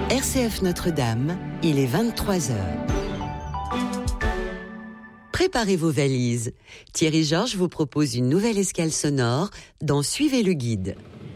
RCF Notre-Dame, il est 23h. Préparez vos valises. Thierry Georges vous propose une nouvelle escale sonore dans Suivez le guide.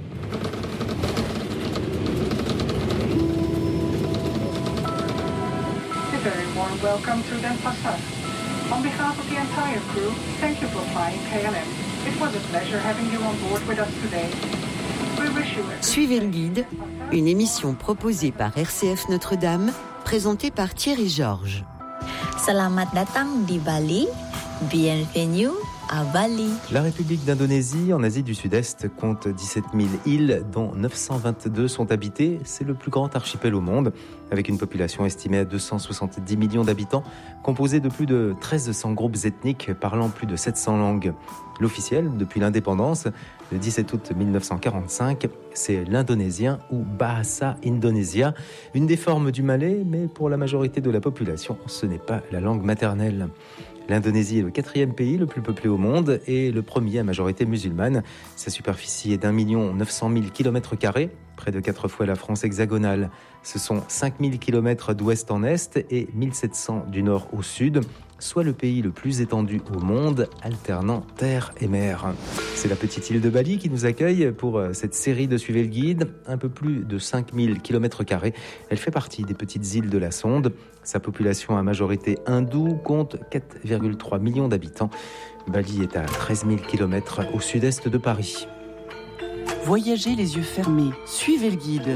A very warm welcome to Denpasar. On behalf of the entire crew, thank you for flying KLM. It was a pleasure having you on board with us today. We wish you a... Suivez le guide, une émission proposée par RCF Notre-Dame, présentée par Thierry Georges. Selamat datang di Bali, bienvenue à Bali. La République d'Indonésie, en Asie du Sud-Est, compte 17 000 îles, dont 922 sont habitées. C'est le plus grand archipel au monde, avec une population estimée à 270 millions d'habitants, composée de plus de 1300 groupes ethniques parlant plus de 700 langues. L'officiel, depuis l'indépendance, le 17 août 1945, c'est l'indonésien ou Bahasa Indonesia, une des formes du malais, mais pour la majorité de la population, ce n'est pas la langue maternelle. L'Indonésie est le 4e pays le plus peuplé au monde et le premier à majorité musulmane. Sa superficie est d'1 900 000 km², près de 4 fois la France hexagonale. Ce sont 5 000 km d'ouest en est et 1 700 du nord au sud, soit le pays le plus étendu au monde, alternant terre et mer. C'est la petite île de Bali qui nous accueille pour cette série de Suivez le guide, un peu plus de 5 000 km². Elle fait partie des petites îles de la Sonde. Sa population à majorité hindoue compte 4,3 millions d'habitants. Bali est à 13 000 km au sud-est de Paris. Voyagez les yeux fermés, suivez le guide.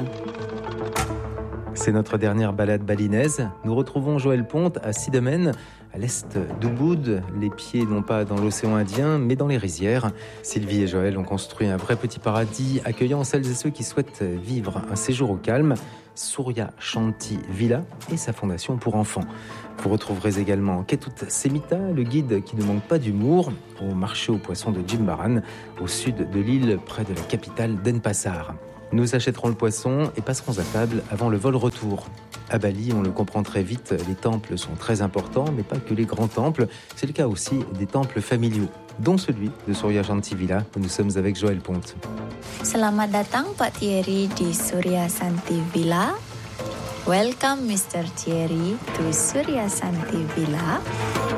C'est notre dernière balade balinaise. Nous retrouvons Joël Ponte à Sidemen, à l'est d'Ubud, les pieds non pas dans l'océan Indien, mais dans les rizières. Sylvie et Joël ont construit un vrai petit paradis, accueillant celles et ceux qui souhaitent vivre un séjour au calme. Surya Shanti Villa et sa fondation pour enfants. Vous retrouverez également Ketut Semita, le guide qui ne manque pas d'humour, au marché aux poissons de Jimbaran, au sud de l'île, près de la capitale Denpasar. Nous achèterons le poisson et passerons à table avant le vol retour. À Bali, on le comprend très vite, les temples sont très importants, mais pas que les grands temples. C'est le cas aussi des temples familiaux, dont celui de Surya Shanti Villa, où nous sommes avec Joël Ponte. Selamat datang Pak Thierry di Surya Shanti Villa. Welcome Mr. Thierry to Surya Shanti Villa.